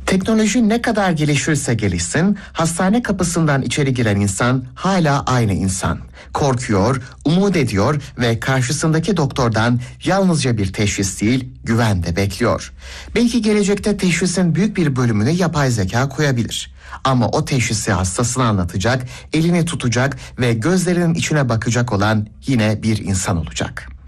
Teknoloji ne kadar gelişirse gelişsin, hastane kapısından içeri giren insan hala aynı insan. Korkuyor, umut ediyor ve karşısındaki doktordan yalnızca bir teşhis değil, güven de bekliyor. Belki gelecekte teşhisin büyük bir bölümünü yapay zeka koyabilir. Ama o teşhisi hastasına anlatacak, elini tutacak ve gözlerinin içine bakacak olan yine bir insan olacak.